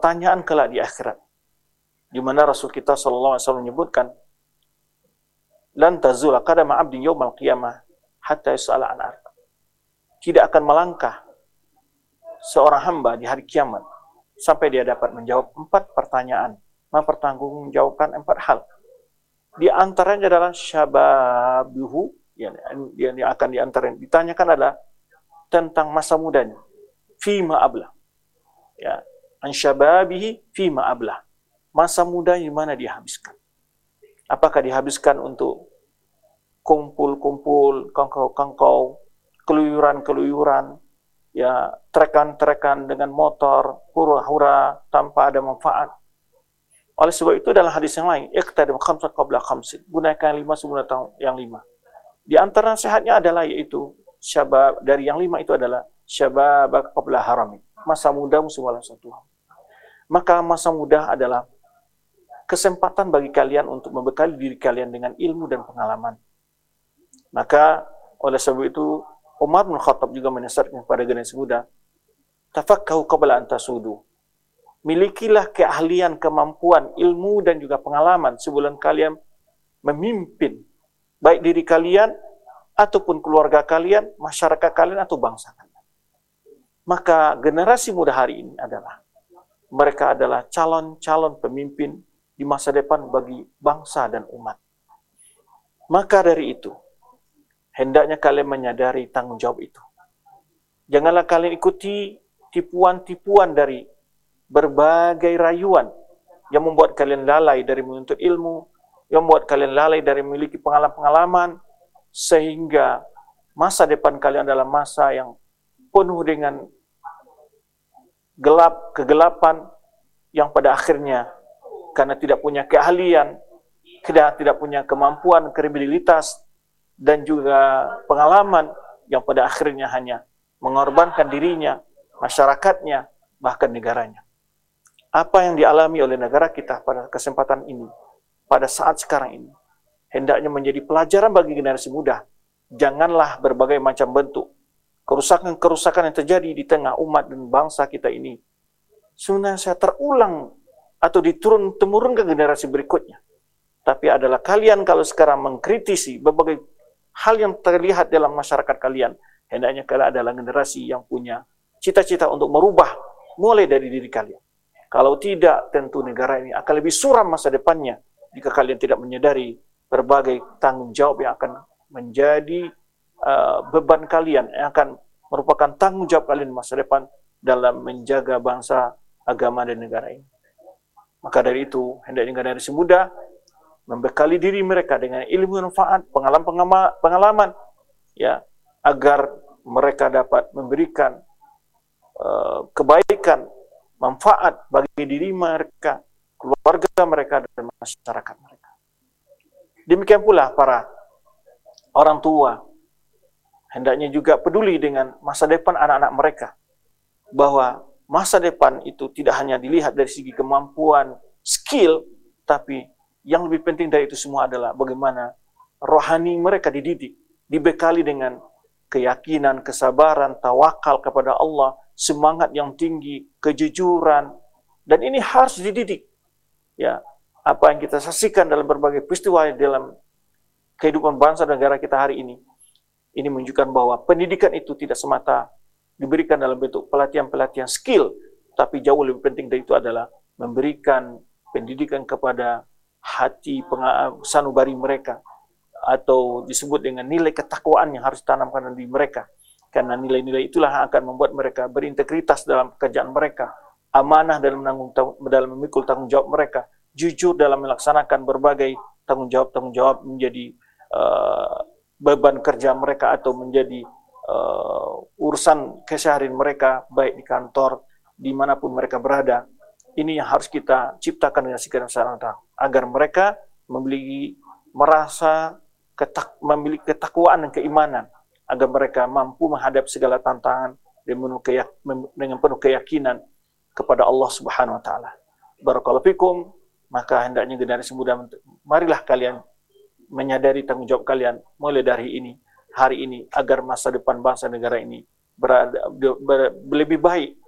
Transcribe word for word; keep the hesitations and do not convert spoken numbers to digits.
pertanyaan kelak di akhirat. Di mana Rasul kita sallallahu alaihi wasallam menyebutkan, lan tazula qadama 'abdin yaumal qiyamah hatta yus'ala an arba. Tidak akan melangkah seorang hamba di hari kiamat sampai dia dapat menjawab empat pertanyaan, mempertanggungjawabkan empat hal. Di antaranya adalah syababuhu, yang, yang akan diantaranya ditanyakan adalah tentang masa mudanya, fima ablah, ya, an syababihi fima ablah, masa muda di mana dia habiskan. Apakah dihabiskan untuk kumpul-kumpul, kangkau-kangkau, keluyuran-keluyuran, ya, trekan-trekan dengan motor, hura-hura tanpa ada manfaat. Oleh sebab itu dalam hadis yang lain, iqtadim khamsa qabla khamsin, gunakan lima sebelum datang yang lima. Di antara nasihatnya adalah yaitu syabab, dari yang lima itu adalah syabab qabla harami, masa mudamu sebelum satu hal. Maka masa muda adalah kesempatan bagi kalian untuk membekali diri kalian dengan ilmu dan pengalaman. Maka oleh sebab itu Umar bin Khattab juga menasihatkan kepada generasi muda, tafakkahu qabla an tasudu. Milikilah keahlian, kemampuan, ilmu dan juga pengalaman sebelum kalian memimpin baik diri kalian ataupun keluarga kalian, masyarakat kalian atau bangsa kalian. Maka generasi muda hari ini adalah mereka adalah calon-calon pemimpin di masa depan bagi bangsa dan umat. Maka dari itu, hendaknya kalian menyadari tanggung jawab itu. Janganlah kalian ikuti tipuan-tipuan dari berbagai rayuan yang membuat kalian lalai dari menuntut ilmu, yang membuat kalian lalai dari memiliki pengalaman-pengalaman, sehingga masa depan kalian adalah masa yang penuh dengan gelap, kegelapan, yang pada akhirnya karena tidak punya keahlian, tidak tidak punya kemampuan, kredibilitas, dan juga pengalaman, yang pada akhirnya hanya mengorbankan dirinya, masyarakatnya, bahkan negaranya. Apa yang dialami oleh negara kita pada kesempatan ini, pada saat sekarang ini, hendaknya menjadi pelajaran bagi generasi muda. Janganlah berbagai macam bentuk kerusakan-kerusakan yang terjadi di tengah umat dan bangsa kita ini sebenarnya saya terulang atau diturun-temurun ke generasi berikutnya. Tapi adalah kalian kalau sekarang mengkritisi berbagai hal yang terlihat dalam masyarakat kalian, hendaknya kalian adalah generasi yang punya cita-cita untuk merubah mulai dari diri kalian. Kalau tidak, tentu negara ini akan lebih suram masa depannya jika kalian tidak menyadari berbagai tanggung jawab yang akan menjadi uh, beban kalian, yang akan merupakan tanggung jawab kalian masa depan dalam menjaga bangsa, agama, dan negara ini. Maka dari itu, hendaknya generasi muda membekali diri mereka dengan ilmu manfaat, pengalaman pengalaman, ya, agar mereka dapat memberikan uh, kebaikan, manfaat bagi diri mereka, keluarga mereka, dan masyarakat mereka. Demikian pula para orang tua hendaknya juga peduli dengan masa depan anak-anak mereka, bahwa masa depan itu tidak hanya dilihat dari segi kemampuan, skill, tapi yang lebih penting dari itu semua adalah bagaimana rohani mereka dididik, dibekali dengan keyakinan, kesabaran, tawakal kepada Allah, semangat yang tinggi, kejujuran, dan ini harus dididik. Ya, apa yang kita saksikan dalam berbagai peristiwa dalam kehidupan bangsa dan negara kita hari ini, ini menunjukkan bahwa pendidikan itu tidak semata diberikan dalam bentuk pelatihan-pelatihan skill, tapi jauh lebih penting dari itu adalah memberikan pendidikan kepada hati sanubari mereka, atau disebut dengan nilai ketakwaan yang harus ditanamkan di mereka. Karena nilai-nilai itulah yang akan membuat mereka berintegritas dalam pekerjaan mereka, amanah dalam menanggung, dalam memikul tanggung jawab mereka, jujur dalam melaksanakan berbagai tanggung jawab-tanggung jawab menjadi uh, beban kerja mereka atau menjadi uh, urusan keseharian mereka, baik di kantor, dimanapun mereka berada. Ini yang harus kita ciptakan dengan segala cara agar mereka memiliki merasa ketak, memiliki ketakwaan dan keimanan, agar mereka mampu menghadapi segala tantangan dengan penuh keyakinan kepada Allah Subhanahu wa taala. Barakallahu fikum. Maka hendaknya generasi muda, marilah kalian menyadari tanggung jawab kalian mulai dari ini, hari ini, agar masa depan bangsa negara ini berada, ber, lebih baik